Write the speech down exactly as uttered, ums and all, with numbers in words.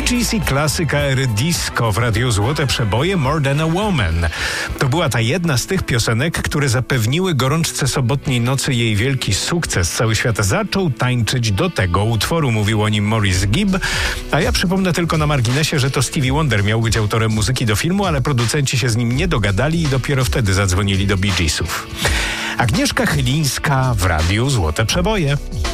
Gees i klasyka ery disco w radiu Złote Przeboje More Than a Woman. To była ta jedna z tych piosenek, które zapewniły gorączce sobotniej nocy jej wielki sukces. Cały świat zaczął tańczyć do tego utworu, mówił o nim Maurice Gibb. A ja przypomnę tylko na marginesie, że to Stevie Wonder miał być autorem muzyki do filmu, ale producenci się z nim nie dogadali i dopiero wtedy zadzwonili do Bee Geesów. Agnieszka Chylińska w radiu Złote Przeboje.